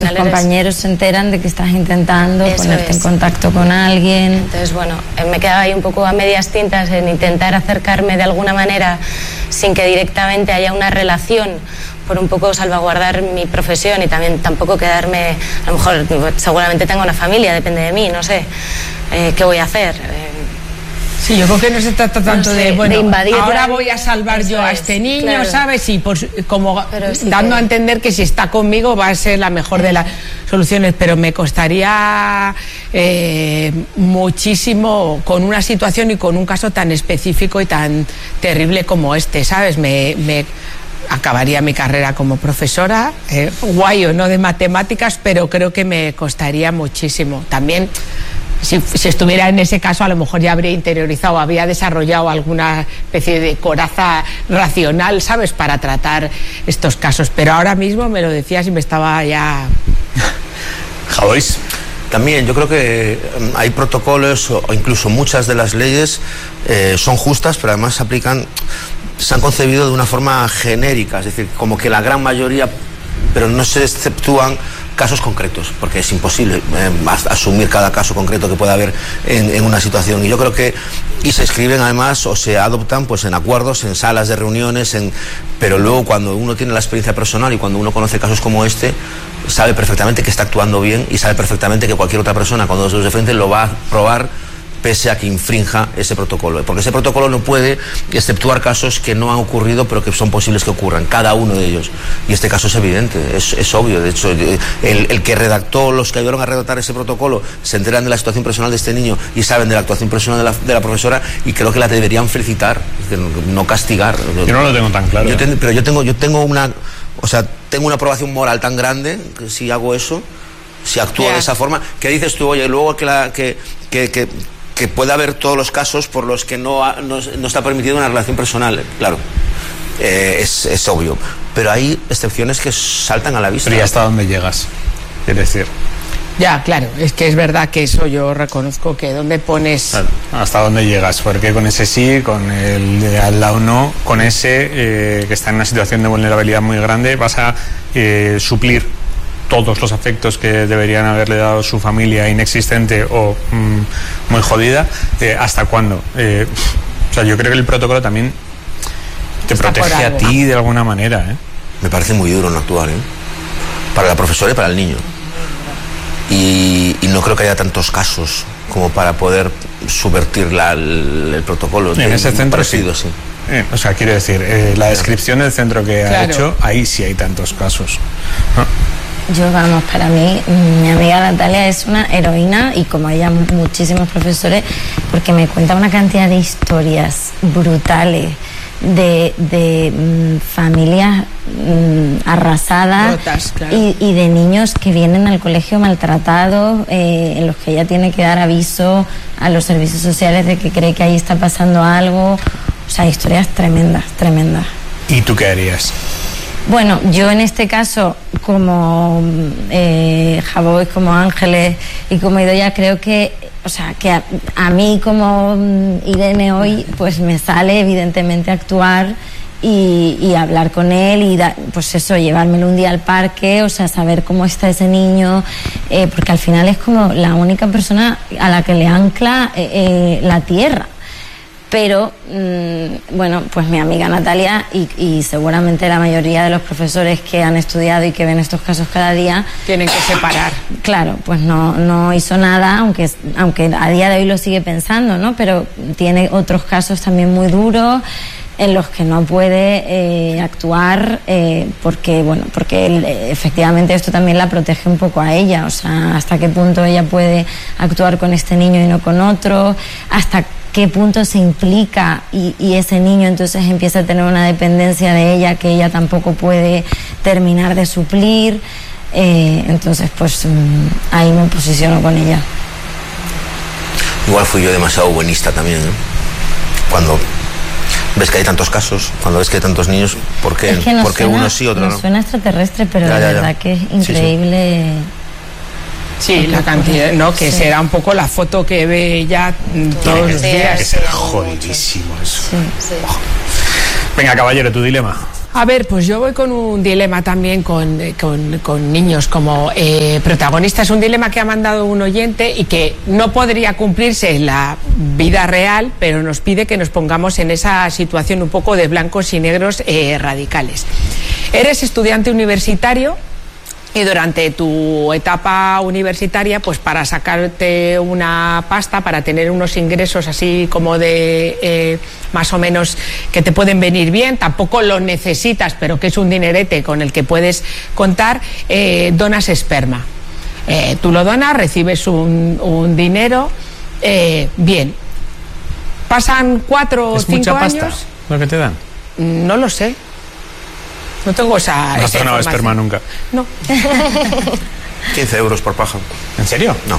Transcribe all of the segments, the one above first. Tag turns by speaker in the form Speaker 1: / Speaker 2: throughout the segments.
Speaker 1: Los compañeros se enteran de que estás intentando ponerte en contacto con alguien.
Speaker 2: Entonces, bueno, me quedaba ahí un poco a medias tintas en intentar acercarme de alguna manera sin que directamente haya una relación, por un poco salvaguardar mi profesión y también tampoco quedarme, a lo mejor seguramente tengo una familia, depende de mí, no sé, ¿qué voy a hacer?
Speaker 3: Sí, yo creo que no se trata tanto de
Speaker 2: invadir,
Speaker 3: ahora voy a salvar yo a este niño, claro, ¿sabes? Y como sí, dando a entender que si está conmigo va a ser la mejor de las soluciones, pero me costaría muchísimo con una situación y con un caso tan específico y tan terrible como este, ¿sabes? Me acabaría mi carrera como profesora, guay o no de matemáticas, pero creo que me costaría muchísimo. También, si estuviera en ese caso, a lo mejor ya habría interiorizado, había desarrollado alguna especie de coraza racional, ¿sabes?, para tratar estos casos. Pero ahora mismo me lo decías y me estaba ya...
Speaker 4: Javois. También yo creo que hay protocolos o incluso muchas de las leyes son justas, pero además se aplican, se han concebido de una forma genérica, es decir, como que la gran mayoría, pero no se exceptúan casos concretos, porque es imposible asumir cada caso concreto que pueda haber en una situación. Y yo creo que se escriben además o se adoptan pues en acuerdos, en salas de reuniones, pero luego cuando uno tiene la experiencia personal y cuando uno conoce casos como este, sabe perfectamente que está actuando bien y sabe perfectamente que cualquier otra persona con dos dedos de frente lo va a probar pese a que infrinja ese protocolo, porque ese protocolo no puede exceptuar casos que no han ocurrido pero que son posibles que ocurran, cada uno de ellos, y este caso es evidente, es obvio. De hecho, el que redactó, los que ayudaron a redactar ese protocolo se enteran de la situación personal de este niño y saben de la actuación personal de la profesora, y creo que la deberían felicitar, no castigar.
Speaker 5: Yo no lo tengo tan claro.
Speaker 4: Pero yo tengo una aprobación moral tan grande que si hago eso, si actúo de esa forma, que dices tú, oye, luego que puede haber todos los casos por los que no está permitida una relación personal, claro, es obvio, pero hay excepciones que saltan a la vista.
Speaker 5: Pero ¿y hasta dónde llegas? Es decir,
Speaker 3: ya, claro, es que es verdad que eso yo reconozco, que dónde pones...
Speaker 5: Claro, hasta dónde llegas, porque con ese sí, con el de al lado no, con ese que está en una situación de vulnerabilidad muy grande, vas a suplir todos los afectos que deberían haberle dado su familia inexistente o muy jodida. ¿Hasta cuándo? O sea, yo creo que el protocolo también te protege a ti de alguna manera, ¿eh?
Speaker 4: Me parece muy duro no actuar, ¿eh? Para la profesora y para el niño. Y no creo que haya tantos casos como para poder subvertir el protocolo.
Speaker 5: En ese centro
Speaker 4: sí.
Speaker 5: O sea, quiero decir, la descripción del centro que ha hecho, ahí sí hay tantos casos, ¿no?
Speaker 1: Yo, vamos, para mí, mi amiga Natalia es una heroína, y como ella, muchísimos profesores, porque me cuenta una cantidad de historias brutales de familias arrasadas, rotas, claro, y de niños que vienen al colegio maltratados, en los que ella tiene que dar aviso a los servicios sociales de que cree que ahí está pasando algo. O sea, historias tremendas, tremendas.
Speaker 5: ¿Y tú qué harías?
Speaker 1: Bueno, yo en este caso, como Javois, como Ángeles y como Idoia, creo que, o sea, que a mí como Irene hoy, pues me sale evidentemente actuar y hablar con él y pues eso, llevármelo un día al parque, o sea, saber cómo está ese niño, porque al final es como la única persona a la que le ancla la tierra. Pero, bueno, pues mi amiga Natalia y seguramente la mayoría de los profesores que han estudiado y que ven estos casos cada día...
Speaker 3: Tienen que separar.
Speaker 1: Claro, pues no hizo nada, aunque a día de hoy lo sigue pensando, ¿no? Pero tiene otros casos también muy duros en los que no puede actuar porque efectivamente esto también la protege un poco a ella. O sea, hasta qué punto ella puede actuar con este niño y no con otro, hasta qué punto se implica y ese niño entonces empieza a tener una dependencia de ella que ella tampoco puede terminar de suplir. Entonces pues ahí me posiciono con ella.
Speaker 4: Igual fui yo demasiado buenista también, ¿eh? Cuando ves que hay tantos casos, cuando ves que hay tantos niños, ¿por qué, uno sí, otro no?
Speaker 1: Suena extraterrestre, pero de verdad que es increíble.
Speaker 3: Sí, la cantidad, ¿no? Que será un poco la foto que ve ella todos los días.
Speaker 5: Que será jodidísimo eso. Sí. Venga, caballero, tu dilema.
Speaker 3: A ver, pues yo voy con un dilema también con niños como protagonistas, un dilema que ha mandado un oyente y que no podría cumplirse en la vida real, pero nos pide que nos pongamos en esa situación un poco de blancos y negros radicales. Eres estudiante universitario y durante tu etapa universitaria, pues para sacarte una pasta, para tener unos ingresos así como de más o menos que te pueden venir bien, tampoco lo necesitas, pero que es un dinerete con el que puedes contar, donas esperma. Tú lo donas, recibes un dinero, bien. Pasan 4 o 5 años.
Speaker 5: ¿Es mucha pasta lo que te dan?
Speaker 3: No lo sé. No tengo esa.
Speaker 5: ¿No has donado esperma nunca?
Speaker 3: No.
Speaker 4: 15 euros por paja.
Speaker 5: ¿En serio?
Speaker 4: No.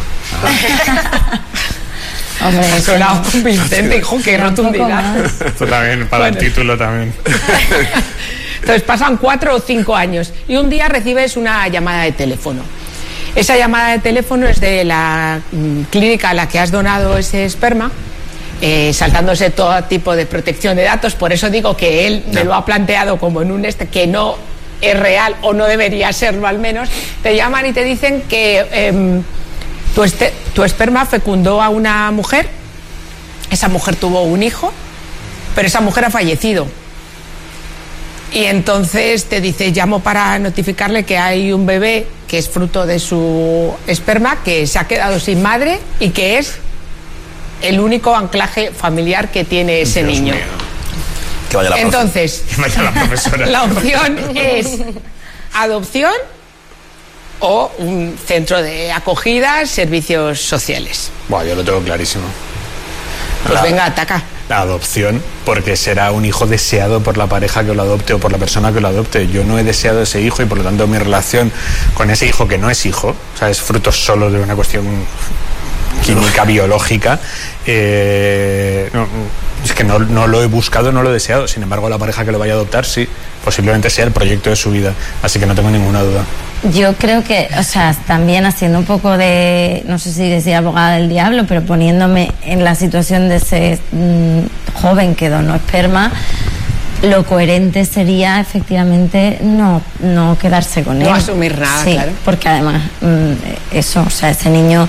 Speaker 1: Hombre,
Speaker 3: Ha sonado convincente, hijo, qué rotundidad.
Speaker 5: Esto también, para el título también.
Speaker 3: Entonces pasan 4 o 5 años y un día recibes una llamada de teléfono. Esa llamada de teléfono es de la clínica a la que has donado ese esperma, saltándose todo tipo de protección de datos. Por eso digo que él me lo ha planteado como en un que no es real o no debería serlo al menos. Te llaman y te dicen que tu esperma fecundó a una mujer, esa mujer tuvo un hijo, pero esa mujer ha fallecido. Y entonces te dice, llamo para notificarle que hay un bebé que es fruto de su esperma, que se ha quedado sin madre y que es el único anclaje familiar que tiene ese
Speaker 5: Dios
Speaker 3: niño.
Speaker 5: mío.
Speaker 4: Que vaya la profe.
Speaker 3: Entonces,
Speaker 5: Que vaya la profesora.
Speaker 3: la opción es adopción o un centro de acogida, servicios sociales.
Speaker 5: Buah, yo lo tengo clarísimo.
Speaker 3: Pues venga, ataca.
Speaker 5: La adopción, porque será un hijo deseado por la pareja que lo adopte o por la persona que lo adopte. Yo no he deseado ese hijo y por lo tanto mi relación con ese hijo que no es hijo, o sea, es fruto solo de una cuestión química, biológica, es que no lo he buscado, no lo he deseado. Sin embargo, la pareja que lo vaya a adoptar, sí, posiblemente sea el proyecto de su vida, así que no tengo ninguna duda.
Speaker 1: Yo creo que, o sea, también haciendo un poco de, no sé si decir abogada del diablo, pero poniéndome en la situación de ese joven que donó esperma, lo coherente sería efectivamente no quedarse con él.
Speaker 3: No asumir nada,
Speaker 1: sí,
Speaker 3: claro.
Speaker 1: Porque además, eso, o sea, ese niño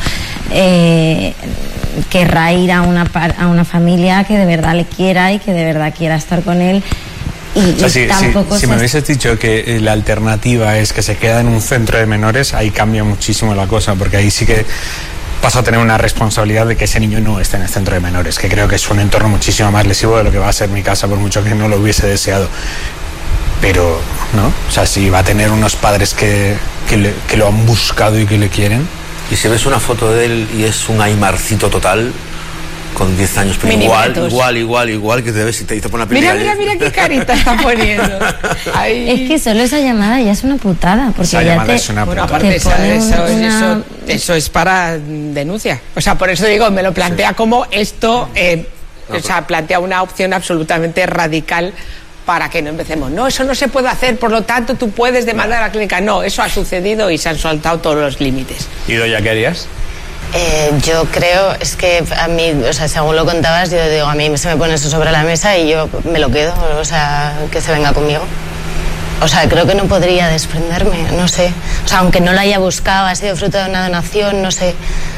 Speaker 1: querrá ir a una familia que de verdad le quiera y que de verdad quiera estar con él. Y,
Speaker 5: O sea,
Speaker 1: tampoco
Speaker 5: si me hubieses dicho que la alternativa es que se queda en un centro de menores, ahí cambia muchísimo la cosa, porque ahí sí que pasa a tener una responsabilidad de que ese niño no esté en el centro de menores, que creo que es un entorno muchísimo más lesivo de lo que va a ser mi casa, por mucho que no lo hubiese deseado. Pero, ¿no? O sea, si va a tener unos padres que lo han buscado y que le quieren.
Speaker 4: Y si ves una foto de él y es un Aymarcito total, con 10 años, pero igual, que te ves y te pone una película.
Speaker 3: Mira qué carita está poniendo. Ahí.
Speaker 1: Es que solo esa llamada ya es una putada, porque
Speaker 5: Esa
Speaker 1: ya
Speaker 5: llamada es una
Speaker 3: Bueno,
Speaker 5: putada.
Speaker 3: aparte
Speaker 1: Te pone
Speaker 3: eso es para denuncia. O sea, por eso digo, me lo plantea como esto, o sea, plantea una opción absolutamente radical para que no empecemos. No, eso no se puede hacer, por lo tanto tú puedes demandar a la clínica. No, eso ha sucedido y se han saltado todos los límites.
Speaker 5: ¿Y Doya, qué harías?
Speaker 2: Yo creo, es que a mí, o sea, según lo contabas, yo digo, a mí se me pone eso sobre la mesa y yo me lo quedo, o sea, que se venga conmigo. O sea, creo que no podría desprenderme, no sé. O sea, aunque no la haya buscado, ha sido fruto de una donación, no sé.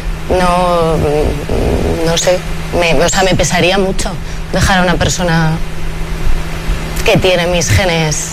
Speaker 2: No sé. O sea, me pesaría mucho dejar a una persona que tiene mis genes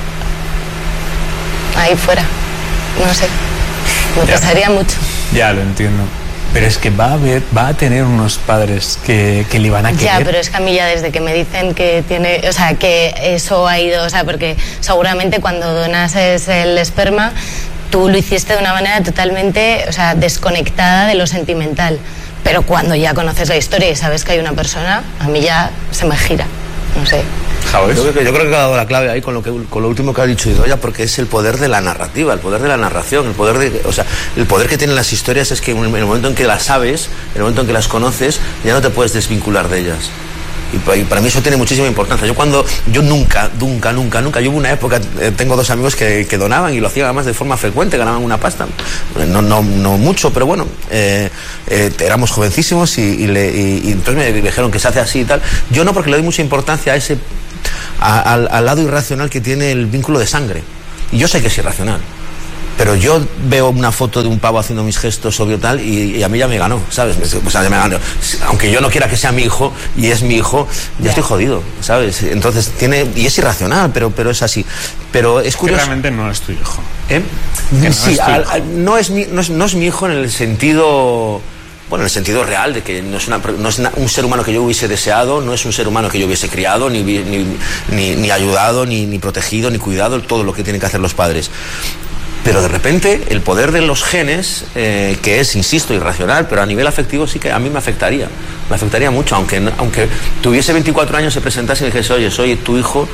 Speaker 2: ahí fuera. No sé. Me pesaría mucho.
Speaker 5: Ya lo entiendo. Pero es que va a tener unos padres que le van a querer.
Speaker 2: Ya, pero es que a mí ya desde que me dicen que tiene, o sea, que eso ha ido, o sea, porque seguramente cuando donas el esperma, tú lo hiciste de una manera totalmente, o sea, desconectada de lo sentimental. Pero cuando ya conoces la historia y sabes que hay una persona, a mí ya se me gira, no sé.
Speaker 4: Yo creo que ha dado la clave ahí con lo último que ha dicho Idoia, porque es el poder de la narrativa, el poder de la narración, el poder que tienen las historias es que en el momento en que las sabes, en el momento en que las conoces, ya no te puedes desvincular de ellas. Y para mí eso tiene muchísima importancia. Yo nunca, yo hubo una época, tengo 2 amigos que donaban y lo hacían además de forma frecuente, ganaban una pasta, no mucho, pero bueno, éramos jovencísimos y entonces me dijeron que se hace así y tal. Yo no, porque le doy mucha importancia a al lado irracional que tiene el vínculo de sangre. Y yo sé que es irracional, pero yo veo una foto de un pavo haciendo mis gestos, obvio tal, y a mí ya me ganó, ¿sabes? O sea, ya me ganó. Aunque yo no quiera que sea mi hijo, y es mi hijo, ya estoy jodido, ¿sabes? Entonces y es irracional, pero es así. Pero es curioso.
Speaker 5: Que realmente no es tu hijo.
Speaker 4: Sí, no es mi hijo en el sentido... Bueno, en el sentido real de que no es un ser humano que yo hubiese deseado, no es un ser humano que yo hubiese criado, ni ayudado, ni protegido, ni cuidado, todo lo que tienen que hacer los padres. Pero de repente el poder de los genes, que es, insisto, irracional, pero a nivel afectivo sí que a mí me afectaría mucho, aunque tuviese 24 años, se presentase y dijese, oye, soy tu hijo,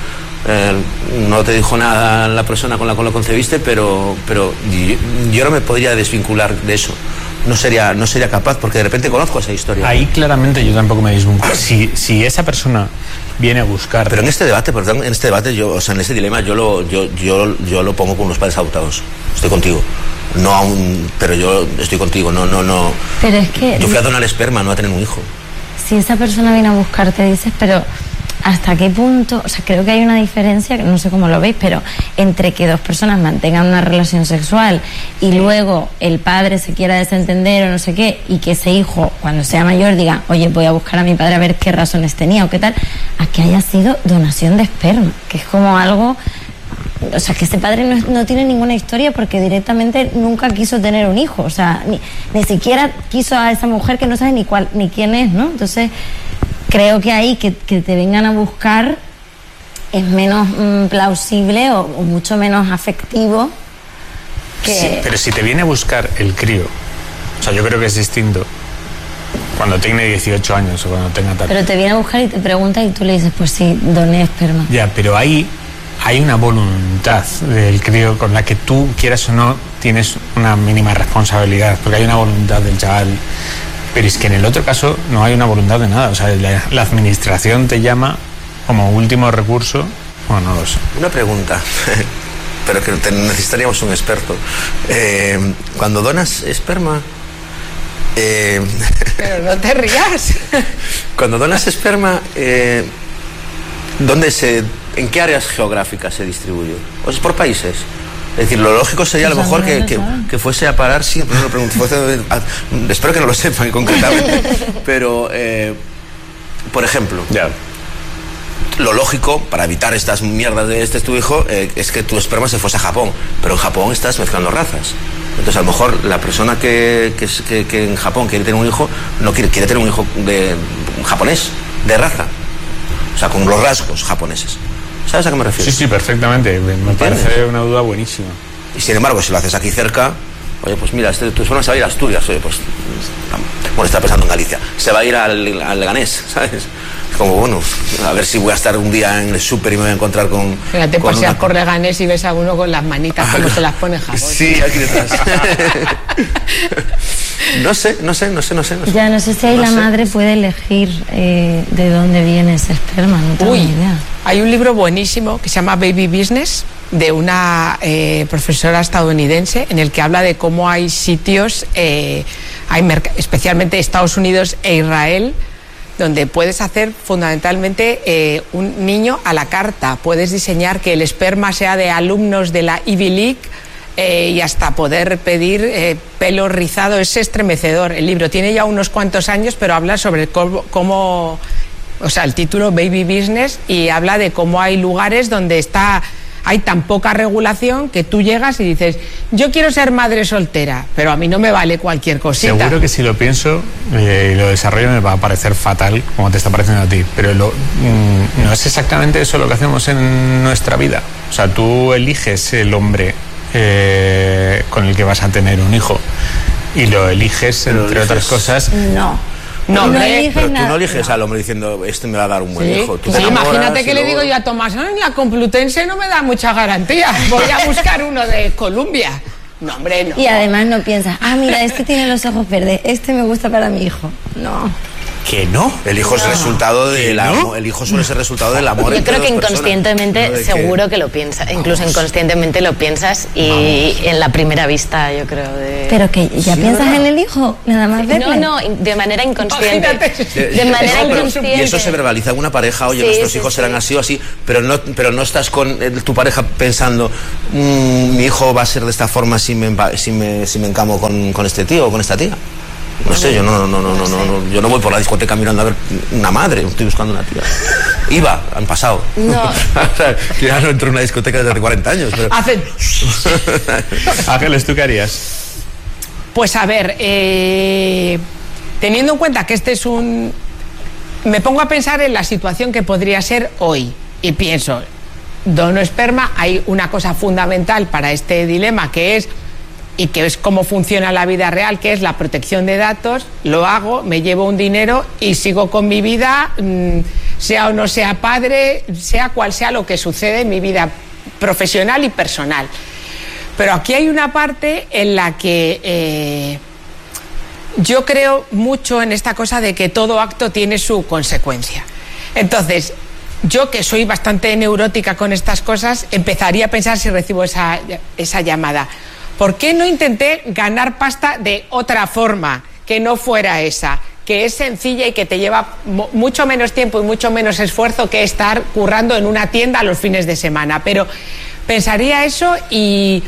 Speaker 4: no te dijo nada la persona con la que lo concebiste, pero yo no me podría desvincular de eso. No sería capaz, porque de repente conozco esa historia.
Speaker 5: Ahí claramente yo tampoco me desvinculo. Si esa persona viene a buscar...
Speaker 4: Pero en este debate, yo, o sea, en este dilema, yo lo pongo con los padres adoptados. Estoy contigo. No aún, pero yo estoy contigo. No.
Speaker 1: Pero es que...
Speaker 4: Yo fui a donar esperma, no a tener un hijo.
Speaker 1: Si esa persona viene a buscarte, dices, pero... ¿Hasta qué punto? O sea, creo que hay una diferencia, que no sé cómo lo veis, pero entre que dos personas mantengan una relación sexual y luego el padre se quiera desentender o no sé qué, y que ese hijo, cuando sea mayor, diga, oye, voy a buscar a mi padre a ver qué razones tenía o qué tal, a que haya sido donación de esperma, que es como algo... O sea, que ese padre no tiene ninguna historia porque directamente nunca quiso tener un hijo. O sea, ni siquiera quiso a esa mujer que no sabe ni quién es, ¿no? Entonces... Creo que ahí que te vengan a buscar es menos plausible o mucho menos afectivo que...
Speaker 5: Sí, pero si te viene a buscar el crío, o sea, yo creo que es distinto cuando tenga 18 años o cuando tenga tal...
Speaker 1: Pero te viene a buscar y te pregunta y tú le dices, pues sí, doné esperma.
Speaker 5: Ya, pero ahí hay una voluntad del crío con la que tú, quieras o no, tienes una mínima responsabilidad, porque hay una voluntad del chaval... Pero es que en el otro caso no hay una voluntad de nada. O sea, la administración te llama como último recurso. Bueno, no lo sé.
Speaker 4: Una pregunta, pero que necesitaríamos un experto. Cuando donas esperma...
Speaker 3: Pero no te rías.
Speaker 4: Cuando donas esperma, ¿en qué áreas geográficas se distribuye? ¿O es por países? Es decir, lo lógico sería a lo mejor que fuese a parar, sí, pero no lo pregunto, espero que no lo sepan concretamente, pero, por ejemplo, lo lógico, para evitar estas mierdas de este es tu hijo, es que tu esperma se fuese a Japón, pero en Japón estás mezclando razas. Entonces, a lo mejor la persona que en Japón quiere tener un hijo, no quiere tener un hijo de japonés, de raza, o sea, con los rasgos japoneses. ¿Sabes a qué me refiero?
Speaker 5: Sí, perfectamente. Me parece una duda buenísima.
Speaker 4: Y sin embargo, si lo haces aquí cerca, oye, pues mira, tu esperma se va a ir a Asturias, oye, pues... Bueno, está pensando en Galicia. Se va a ir al Leganés, ¿sabes? Es como, bueno, a ver si voy a estar un día en el súper y me voy a encontrar con...
Speaker 3: Fíjate, paseas por Leganés y ves a uno con las manitas como se las pone Japón.
Speaker 4: Sí, aquí detrás. No sé.
Speaker 1: Ya, no sé si ahí la madre puede elegir de dónde viene ese esperma, no tengo ni idea.
Speaker 3: Hay un libro buenísimo que se llama Baby Business, de una profesora estadounidense, en el que habla de cómo hay sitios, especialmente Estados Unidos e Israel, donde puedes hacer fundamentalmente un niño a la carta. Puedes diseñar que el esperma sea de alumnos de la Ivy League, y hasta poder pedir pelo rizado. Es estremecedor el libro, tiene ya unos cuantos años, pero habla sobre cómo, o sea, el título Baby Business, y habla de cómo hay lugares donde hay tan poca regulación que tú llegas y dices, yo quiero ser madre soltera, pero a mí no me vale cualquier cosita.
Speaker 5: Seguro que si lo pienso y lo desarrollo me va a parecer fatal, como te está pareciendo a ti, pero no es exactamente eso lo que hacemos en nuestra vida. O sea, tú eliges el hombre con el que vas a tener un hijo y lo eliges, entre otras cosas.
Speaker 1: No
Speaker 3: hombre,
Speaker 4: pero tú no eliges al hombre diciendo, este me va a dar un buen hijo. Tú
Speaker 3: imagínate que le digo yo a Tomás, en la Complutense no me da mucha garantía, voy a buscar uno de Columbia. No, hombre, no.
Speaker 1: Y además no piensas, mira, este tiene los ojos verdes, este me gusta para mi hijo. No.
Speaker 6: Que no.
Speaker 4: El hijo es resultado del amor. El hijo suele ser resultado del amor.
Speaker 2: Yo creo que inconscientemente seguro que lo piensas, incluso inconscientemente lo piensas y en la primera vista, yo creo.
Speaker 1: Pero que ya piensas en el hijo, nada más verle.
Speaker 2: No, de manera inconsciente. De manera inconsciente.
Speaker 4: Y eso se verbaliza en una pareja, oye, nuestros hijos serán así o así, pero no estás con tu pareja pensando, mi hijo va a ser de esta forma si me encamo con este tío o con esta tía. No sé, yo yo no voy por la discoteca mirando a ver una madre, estoy buscando una tía. Han pasado.
Speaker 2: No.
Speaker 4: Ya no entro en una discoteca desde hace 40 años. Pero...
Speaker 5: Ángeles, ¿tú qué harías?
Speaker 3: Pues a ver, teniendo en cuenta que este es me pongo a pensar en la situación que podría ser hoy y pienso, dono esperma, hay una cosa fundamental para este dilema que es cómo funciona la vida real, que es la protección de datos. Lo hago, me llevo un dinero y sigo con mi vida, sea o no sea padre, sea cual sea lo que sucede en mi vida profesional y personal. Pero aquí hay una parte en la que yo creo mucho en esta cosa de que todo acto tiene su consecuencia. Entonces, yo, que soy bastante neurótica con estas cosas, empezaría a pensar si recibo esa llamada. ¿Por qué no intenté ganar pasta de otra forma que no fuera esa? Que es sencilla y que te lleva mucho menos tiempo y mucho menos esfuerzo que estar currando en una tienda los fines de semana. Pero pensaría eso y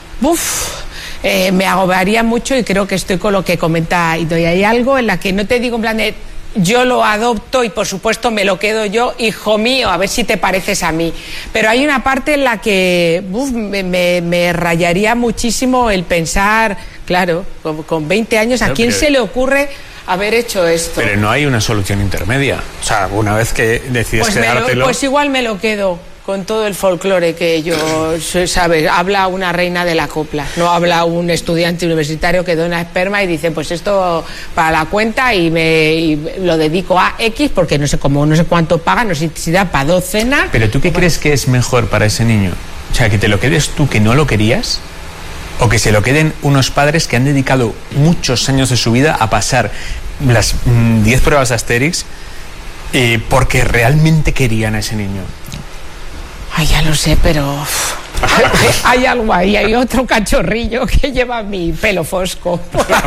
Speaker 3: me agobiaría mucho, y creo que estoy con lo que comenta Idoia. Hay algo en la que no te digo en plan de yo lo adopto y por supuesto me lo quedo yo, hijo mío, a ver si te pareces a mí. Pero hay una parte en la que me rayaría muchísimo el pensar, claro, con 20 años, ¿a quién se le ocurre haber hecho esto?
Speaker 5: Pero no hay una solución intermedia. O sea, una vez que decides quedártelo...
Speaker 3: Pues igual me lo quedo, con todo el folclore que yo, ¿sabes? Habla una reina de la copla, no habla un estudiante universitario que dona esperma y dice, pues esto para la cuenta y lo dedico a X porque no sé cuánto paga, no sé si da para 2 cenas.
Speaker 5: ¿Pero tú qué crees que es mejor para ese niño? O sea, que te lo quedes tú que no lo querías, o que se lo queden unos padres que han dedicado muchos años de su vida a pasar las 10 pruebas de Asterix porque realmente querían a ese niño.
Speaker 3: Ay, ya lo sé, pero hay algo ahí, hay otro cachorrillo que lleva mi pelo fosco.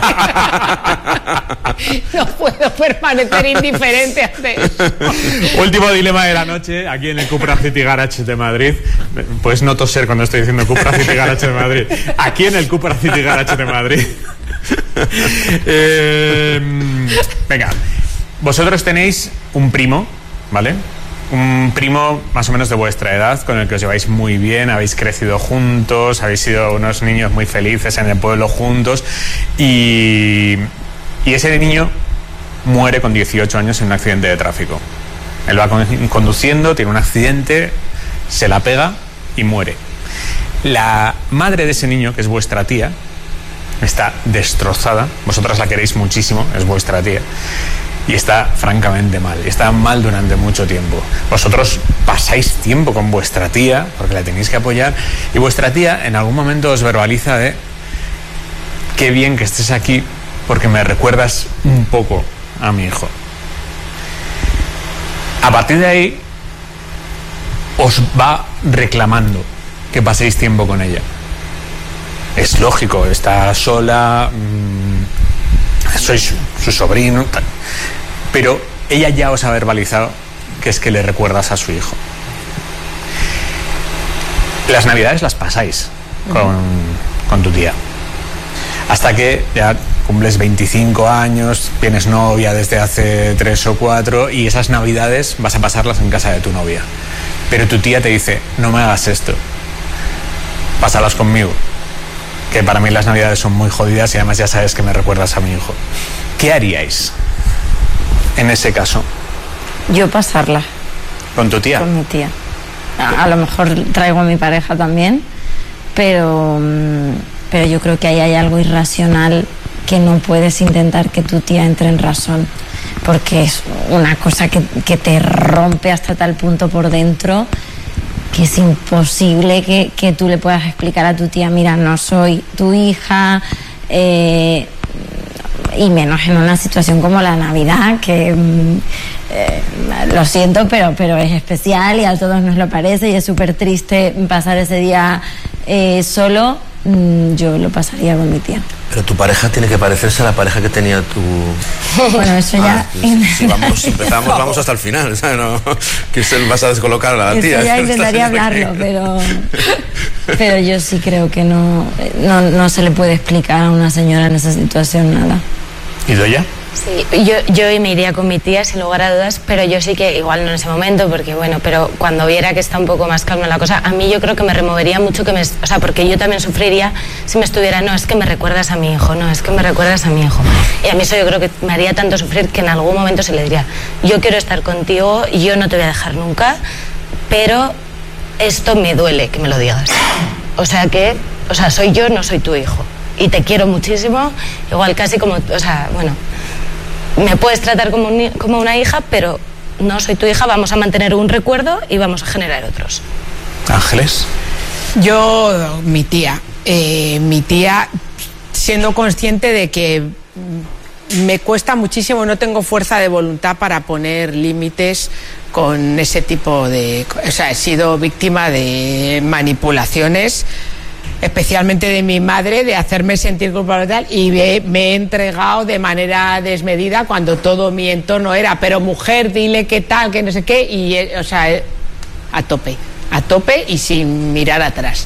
Speaker 3: No puedo permanecer indiferente ante eso.
Speaker 5: Último dilema de la noche, aquí en el Cupra City Garage de Madrid. Puedes no toser cuando estoy diciendo Cupra City Garage de Madrid. Aquí en el Cupra City Garage de Madrid. Venga, vosotros tenéis un primo, ¿vale? Un primo más o menos de vuestra edad, con el que os lleváis muy bien, habéis crecido juntos, habéis sido unos niños muy felices en el pueblo juntos, y ese niño muere con 18 años en un accidente de tráfico. Él va conduciendo, tiene un accidente, se la pega y muere. La madre de ese niño, que es vuestra tía, está destrozada, vosotras la queréis muchísimo, es vuestra tía, y está francamente mal, y está mal durante mucho tiempo. Vosotros pasáis tiempo con vuestra tía porque la tenéis que apoyar, y vuestra tía en algún momento os verbaliza de qué bien que estés aquí porque me recuerdas un poco a mi hijo. A partir de ahí os va reclamando que paséis tiempo con ella. Es lógico, está sola, sois su sobrino, tal. Pero ella ya os ha verbalizado que es que le recuerdas a su hijo. Las navidades las pasáis con tu tía, hasta que ya cumples 25 años, tienes novia desde hace 3 o 4 y esas navidades vas a pasarlas en casa de tu novia. Pero tu tía te dice, no me hagas esto, pásalas conmigo, que para mí las navidades son muy jodidas y además ya sabes que me recuerdas a mi hijo. ¿Qué haríais en ese caso?
Speaker 1: Yo pasarla.
Speaker 5: ¿Con tu tía?
Speaker 1: Con mi tía. A lo mejor traigo a mi pareja también, pero yo creo que ahí hay algo irracional que no puedes intentar que tu tía entre en razón, porque es una cosa que te rompe hasta tal punto por dentro que es imposible que tú le puedas explicar a tu tía, mira, no soy tu hija, y menos en una situación como la Navidad, que lo siento, pero es especial y a todos nos lo parece, y es súper triste pasar ese día solo. Yo lo pasaría con mi tía.
Speaker 4: Pero tu pareja tiene que parecerse a la pareja que tenía tu...
Speaker 1: Bueno, eso ya...
Speaker 4: Si vamos hasta el final, ¿sabes? No, que vas a descolocar a la tía.
Speaker 1: Eso ya intentaría hablarlo, pero yo sí creo que no se le puede explicar a una señora en esa situación nada.
Speaker 5: ¿Y Doya?
Speaker 2: Sí, yo me iría con mi tía sin lugar a dudas, pero yo sí que, igual no en ese momento, porque bueno, pero cuando viera que está un poco más calma la cosa, a mí yo creo que me removería mucho o sea, porque yo también sufriría si me estuviera, no, es que me recuerdas a mi hijo, no, es que me recuerdas a mi hijo. Y a mí eso yo creo que me haría tanto sufrir que en algún momento se le diría, yo quiero estar contigo, yo no te voy a dejar nunca, pero esto me duele que me lo digas. O sea, soy yo, no soy tu hijo. Y te quiero muchísimo, igual casi como, o sea, bueno, me puedes tratar como una hija, pero no soy tu hija, vamos a mantener un recuerdo y vamos a generar otros.
Speaker 5: Ángeles.
Speaker 3: Yo, mi tía, siendo consciente de que me cuesta muchísimo, no tengo fuerza de voluntad para poner límites con ese tipo de... O sea, he sido víctima de manipulaciones, especialmente de mi madre, de hacerme sentir culpable tal, y me he entregado de manera desmedida cuando todo mi entorno era, pero mujer, dile qué tal, que no sé qué, y o sea, a tope y sin mirar atrás.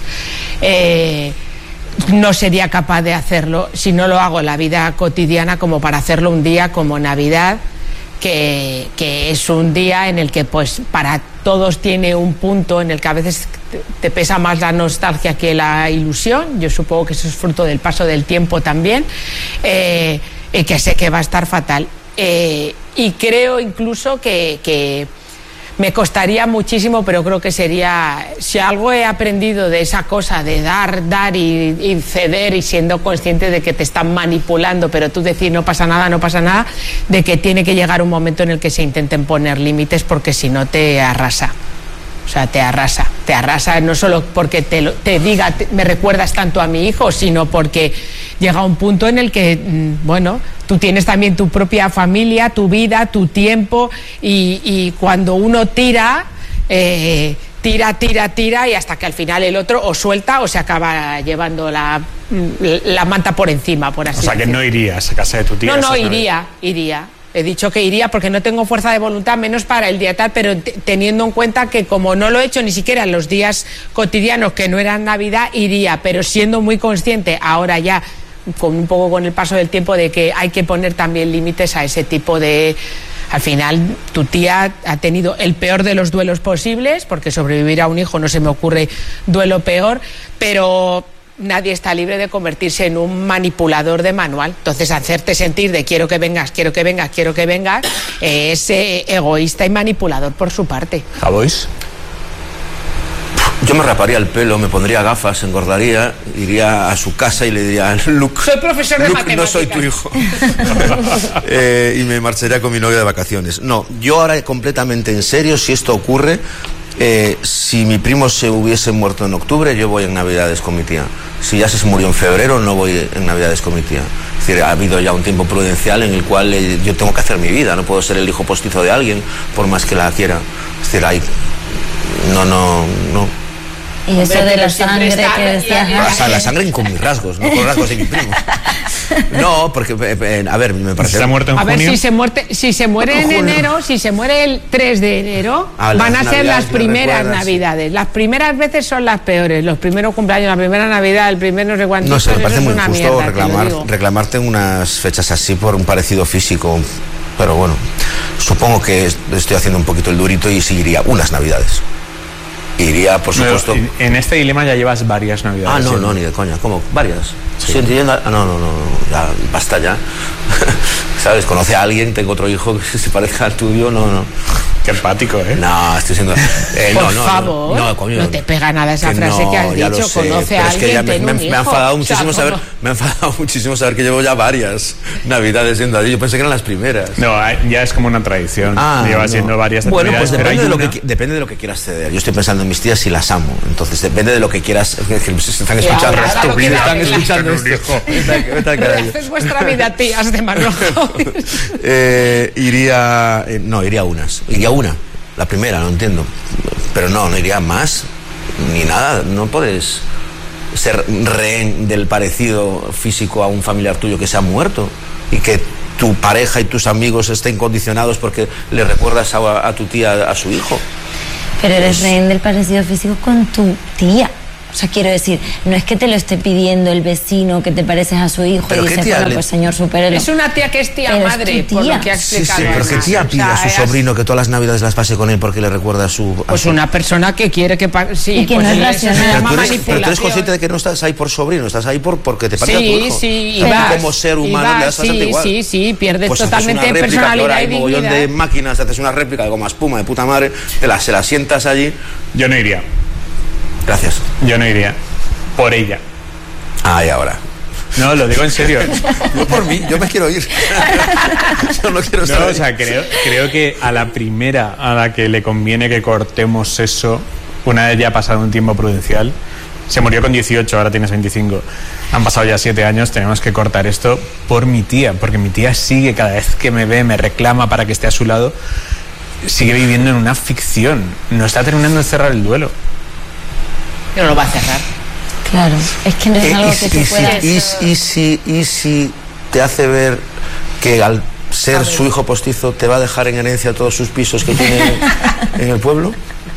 Speaker 3: No sería capaz de hacerlo si no lo hago en la vida cotidiana, como para hacerlo un día como Navidad, que es un día en el que pues para todos tiene un punto en el que a veces te pesa más la nostalgia que la ilusión. Yo supongo que eso es fruto del paso del tiempo también, y que sé que va a estar fatal, y creo incluso que me costaría muchísimo, pero creo que sería, si algo he aprendido de esa cosa de dar y ceder, y siendo consciente de que te están manipulando, pero tú decir no pasa nada, de que tiene que llegar un momento en el que se intenten poner límites, porque si no te arrasa. O sea, te arrasa no solo porque te diga me recuerdas tanto a mi hijo, sino porque llega un punto en el que, bueno, tú tienes también tu propia familia, tu vida, tu tiempo, y cuando uno tira, y hasta que al final el otro o suelta o se acaba llevando la manta por encima, por así decirlo. O sea,
Speaker 5: que no irías a casa de tu tía.
Speaker 3: No, iría. He dicho que iría porque no tengo fuerza de voluntad, menos para el día tal, pero teniendo en cuenta que como no lo he hecho ni siquiera en los días cotidianos que no eran Navidad, iría, pero siendo muy consciente ahora ya, con un poco con el paso del tiempo, de que hay que poner también límites a ese tipo de... Al final, tu tía ha tenido el peor de los duelos posibles, porque sobrevivir a un hijo no se me ocurre duelo peor, pero... nadie está libre de convertirse en un manipulador de manual. Entonces, hacerte sentir de quiero que vengas, es egoísta y manipulador por su parte.
Speaker 5: ¿Javois?
Speaker 4: Yo me raparía el pelo, me pondría gafas, engordaría, iría a su casa y le diría, Luke,
Speaker 3: soy profesor de matemáticas.
Speaker 4: No soy tu hijo. Y me marcharía con mi novia de vacaciones. No, yo ahora completamente en serio, si esto ocurre, si mi primo se hubiese muerto en octubre, yo voy en Navidades con mi tía. Si ya se murió en febrero, no voy en Navidades con mi tía. Es decir, ha habido ya un tiempo prudencial en el cual yo tengo que hacer mi vida, no puedo ser el hijo postizo de alguien por más que la quiera. Es decir, no.
Speaker 1: Y eso de la sangre que decías...
Speaker 4: La sangre con mis rasgos, no con rasgos de mi primo. No, porque, a ver, me parece...
Speaker 5: ¿Se ha muerto en junio?
Speaker 3: A ver, si se muere en enero, si se muere el 3 de enero, van a ser las primeras Navidades. Las primeras veces son las peores. Los primeros cumpleaños, la primera Navidad, el primer no sé cuánto.
Speaker 4: No sé, me parece muy injusto reclamarte en unas fechas así por un parecido físico. Pero bueno, supongo que estoy haciendo un poquito el durito y seguiría unas Navidades. Iría, por supuesto...
Speaker 5: En este dilema ya llevas varias Navidades.
Speaker 4: No, ni de coña. ¿Cómo? ¿Varias? Sí. No, ya, basta ya. ¿sabes? Conoce a alguien, tengo otro hijo que se parezca al tuyo, no.
Speaker 5: Qué empático, ¿eh?
Speaker 4: No, estoy siendo...
Speaker 3: Por favor,
Speaker 4: coño,
Speaker 3: no te pega nada esa frase que has dicho, conoce a alguien, tiene un hijo.
Speaker 4: Me ha enfadado muchísimo saber que llevo ya varias Navidades siendo allí. Yo pensé que eran las primeras.
Speaker 5: No, ya es como una tradición. Lleva siendo varias
Speaker 4: Bueno, pues
Speaker 5: Navidades,
Speaker 4: depende de lo que quieras ceder. Yo estoy pensando en mis tías y las amo. Entonces depende de lo que quieras. Se están escuchando esto. Están escuchando esto.
Speaker 3: Es vuestra vida, tías de Manuel.
Speaker 4: Iría unas. Iría una, la primera, no entiendo. Pero no iría más ni nada. No puedes ser rehén del parecido físico a un familiar tuyo que se ha muerto y que tu pareja y tus amigos estén condicionados porque le recuerdas a tu tía a su hijo.
Speaker 1: Pero eres rehén del parecido físico con tu tía. O sea, quiero decir, no es que te lo esté pidiendo el vecino que te pareces a su hijo y dices, bueno, pues señor, supérelo.
Speaker 3: Es una tía que es tía madre, por lo que ha explicado.
Speaker 4: Sí, pero ¿qué tía pide a su sobrino que todas las Navidades las pase con él porque le recuerda a su...
Speaker 3: Pues una persona que quiere que... Sí,
Speaker 1: y que
Speaker 3: pues
Speaker 1: no es racional.
Speaker 4: Pero tú eres consciente de que no estás ahí por sobrino, estás ahí porque te parece a tu hijo.
Speaker 3: Sí,
Speaker 4: como ser humano le das bastante igual.
Speaker 1: Sí,
Speaker 3: pierdes
Speaker 4: pues
Speaker 3: totalmente personalidad y dignidad.
Speaker 4: De máquinas, haces una réplica de goma espuma de puta madre, se la sientas allí.
Speaker 5: Yo no iría.
Speaker 4: Gracias.
Speaker 5: Yo no iría. Por ella.
Speaker 4: Y ahora.
Speaker 5: No, lo digo en serio.
Speaker 4: Yo por mí, yo me quiero ir. Yo no quiero estar ahí.
Speaker 5: O sea, creo que a la primera a la que le conviene que cortemos eso, una vez ya ha pasado un tiempo prudencial, se murió con 18, ahora tienes 25. Han pasado ya 7 años, tenemos que cortar esto por mi tía, porque mi tía sigue, cada vez que me ve, me reclama para que esté a su lado, sigue viviendo en una ficción. No está terminando de cerrar el duelo.
Speaker 3: Pero lo va a cerrar.
Speaker 1: Claro, es que no es algo que se pueda hacer.
Speaker 4: ¿Y si te hace ver que al ser su hijo postizo te va a dejar en herencia todos sus pisos que tiene en el pueblo?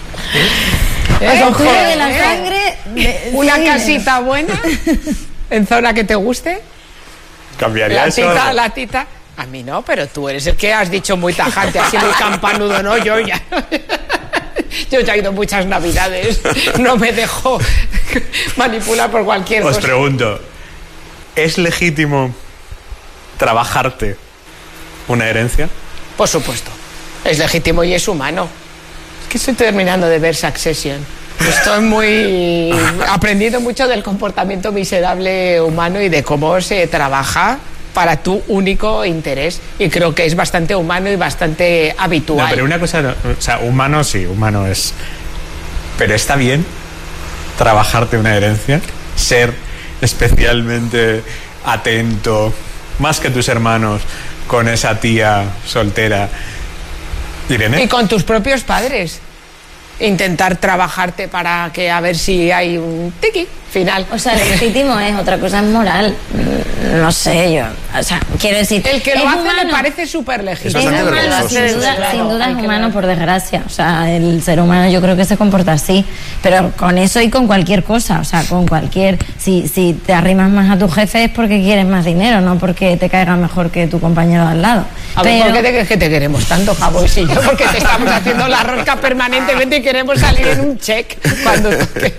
Speaker 1: Ojo, de la sangre,
Speaker 3: una casita buena en zona que te guste.
Speaker 5: Cambiaría eso.
Speaker 3: La tita. A mí no, pero tú eres el que has dicho muy tajante, así muy campanudo, ¿no? Yo ya he ido muchas Navidades, no me dejo manipular por cualquier cosa.
Speaker 5: Os pregunto, ¿es legítimo trabajarte una herencia?
Speaker 3: Por supuesto, es legítimo y es humano. Es que estoy terminando de ver Succession. Estoy aprendiendo mucho del comportamiento miserable humano y de cómo se trabaja para tu único interés, y creo que es bastante humano y bastante habitual.
Speaker 5: No, pero una cosa, o sea, humano sí, humano es, pero está bien trabajarte una herencia, ser especialmente atento, más que tus hermanos, con esa tía soltera, Irene.
Speaker 3: Y con tus propios padres. Intentar trabajarte para que a ver si hay un tiqui final.
Speaker 1: O sea, legítimo es, otra cosa es moral. No sé, yo. O sea, quiero decir.
Speaker 3: El que lo hace me parece súper legítimo.
Speaker 1: Es humano, sin duda es humano, por desgracia. O sea, el ser humano yo creo que se comporta así. Pero con eso y con cualquier cosa. O sea, con cualquier. Si te arrimas más a tu jefe es porque quieres más dinero, no porque te caiga mejor que tu compañero de al lado.
Speaker 3: A ver, ¿por qué te queremos tanto, Javois y yo? Porque te estamos haciendo la rosca permanentemente y queremos salir en un check cuando toque.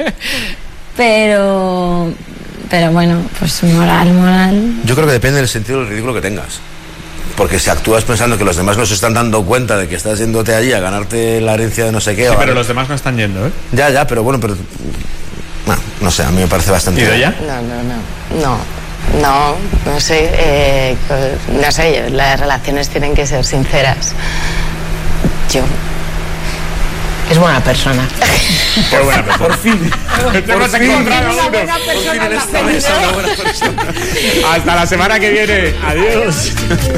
Speaker 1: Pero bueno, pues moral.
Speaker 4: Yo creo que depende del sentido del ridículo que tengas. Porque si actúas pensando que los demás no se están dando cuenta de que estás yéndote allí a ganarte la herencia de no sé qué.
Speaker 5: Sí, pero los demás no están yendo, ¿eh?
Speaker 4: Ya, pero bueno, no sé, a mí me parece bastante...
Speaker 5: ¿Y de ella?
Speaker 2: No sé, las relaciones tienen que ser sinceras.
Speaker 3: Es buena persona.
Speaker 5: Qué buena persona.
Speaker 4: Por fin.
Speaker 5: Hemos encontrado
Speaker 3: una
Speaker 5: uno.
Speaker 3: buena persona.
Speaker 4: Por fin en esta mesa una buena persona.
Speaker 5: Hasta la semana que viene. Adiós.